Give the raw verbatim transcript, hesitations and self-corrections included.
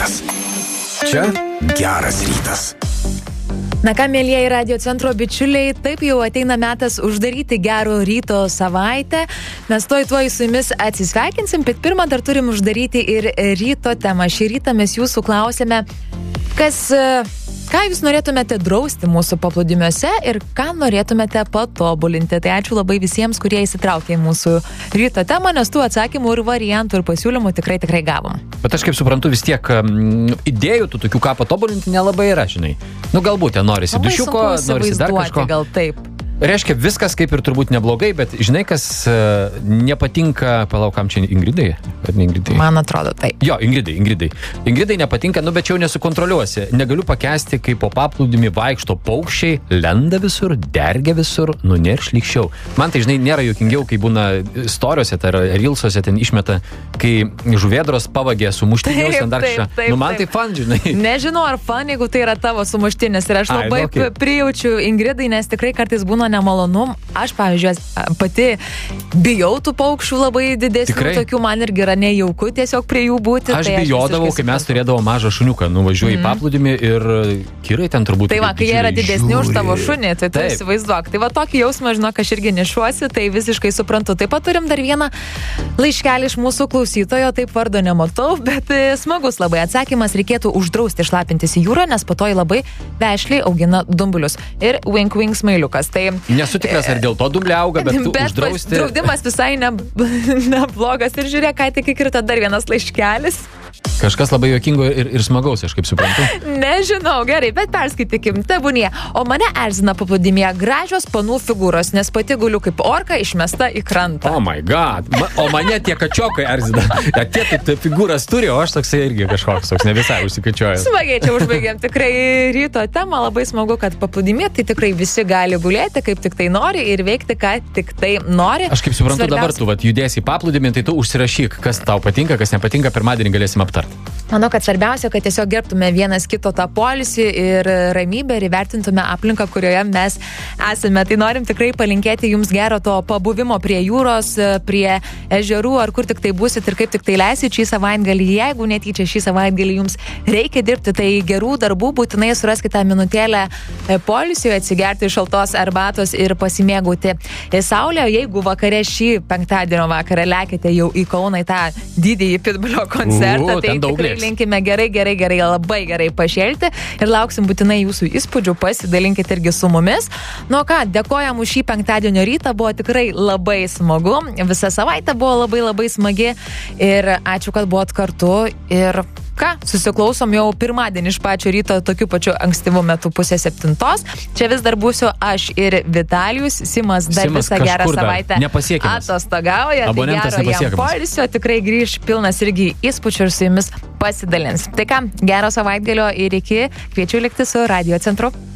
rytas. Čia geras rytas. Na ką, mėlyjeji Radio Centro bičiuliai, taip jau ateina metas uždaryti Gero ryto savaitę. Mes tuoj tuoj su jumis atsisveikinsim, bet pirmą dar turim uždaryti ir ryto temą. Šį rytą mes jūsų klausėme, kas, ką jūs norėtumėte drausti mūsų paplūdimiuose ir ką norėtumėte patobulinti. Tai ačiū labai visiems, kurie įsitraukė į mūsų ryto temą, nes tų atsakymų ir variantų ir pasiūlymų tikrai tikrai gavom. Bet aš kaip suprantu, vis tiek um, idėjų tų tokių, ką patobulinti, nelabai yra, žinai. Nu, galbūt ten norisi dušiuko, norisi dar kažko. Gal taip. Reiškia, viskas kaip ir turbūt neblogai, bet žinai, kas uh, nepatinka, palaukam čia Ingridai? Ar ne Ingridai? Man atrodo, taip. Jo, Ingridai, Ingridai. Ingridai nepatinka, nu, bet čia jau nesukontroliuosi. Negaliu pakęsti, kai po paplūdimį vaikšto paukščiai, lenda visur, dergia visur, nu, nėr šlykščiau. Man tai, žinai, nėra juokingiau, kai būna storiuose, tai reelsuose ten išmeta, kai žuvėdros pavagė sumuštinius ant dar kažką. Nu, man taip, tai fan, žinai. Nežinau, ar fan, jeigu tai yra tavo sumuštinis. Ir aš Ai, labai okay. prijaučiu Ingridai, nes tikrai kartais būna nemalonum. Aš, pavyzdžiui, pati bijau tų paukščių labai didesnių, Tikrai? Tokių man irgi yra nejauku tiesiog prie jų būti. Aš tai bijodavau, aš kai mes turėdavo mažą šuniuką, nuvažiuoju mm. į paplūdimį ir kirai ten turbūt. Tai va, kai jie yra didesni už tavo šunį, tai tu Taip. įsivaizduok. Tai va, tokį jausmą, žinok, aš irgi nešuosi, tai visiškai suprantu. Taip pat turim dar vieną laiškelį iš mūsų klausytojo, taip vardo nematau, bet smagus labai atsakymas, reikėtų uždrausti šlapintis į jūrą, nes po to jį labai vešliai augina dumblius. Ir wink wink smailiukas. Tai Nesu tikras, ar dėl to dumbliai auga, bet, bet uždrausti. Draudimas visai neblogas. Ne ir žiūrėk, ką tik įkrito dar vienas laiškelis. Kažkas labai juokingo ir, ir smagaus, aš kaip suprantu. Nežinau, gerai, bet perskaitykim, tebūnie. O mane erzina paplūdimyje gražios panų figūros, nes pati guliu kaip orka išmesta į krantą. Oh my god. Ma, o mane tie kačiokai erzina. Ja, tie taip tai figūras turi, o aš toksai irgi kažkoks, toks ne visai užsikačiojęs. Smagiai čia užbaigėm tikrai ryto temą, labai smagu, kad paplūdimyje tai tikrai visi gali gulėti, kaip tik tai nori ir veikti, ką tik tai nori. Aš kaip suprantu, Svarbiausia... dabar tu vat, judėsi į paplūdimį, tai tu užsirašyk, kas tau patinka, kas nepatinka, pirmadienį galėsim aptarti. Manau, kad svarbiausia, kad tiesiog gerbtume vienas kito tą poilsį ir ramybę ir įvertintume aplinką, kurioje mes esame. Tai norim tikrai palinkėti jums gero to pabuvimo prie jūros, prie ežerų, ar kur tik tai būsit ir kaip tik tai leisit šį savaitgalį. Jeigu netyčia šį savaitgalį jums reikia dirbti, tai gerų darbų, būtinai suraskite minutėlę poilsiui, atsigerti šaltos arbatos ir pasimėgauti saulę. Jeigu vakare šį penktadienio vakarą lekite jau į Kauną į tą didįjį Pitbulio koncertą, U, tai tikrai linkime gerai, gerai, gerai, labai gerai pašėlti ir lauksim būtinai jūsų įspūdžių, pasidalinkit irgi su mumis. Nu ką, dėkojam už šį penktadienio rytą, buvo tikrai labai smagu, visa savaitė buvo labai labai smagi ir ačiū, kad buvot kartu ir ką, susiklausom jau pirmadienį iš pačio ryto tokiu pačiu ankstyvu metu pusė septintos. Čia vis dar būsiu aš ir Vitalijus, Simas dar Simas visą gerą savaitę atostogauja, tai gero jam poilsio, tikrai grįž pilnas irgi įspūdžių ir su jumis pasidalins. Tai ką, gero savaitgalio ir iki, kviečiu likti su Radio Centru.